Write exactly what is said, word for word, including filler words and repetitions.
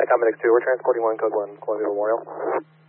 Comet X two, we're transporting one, code one, Columbia Memorial.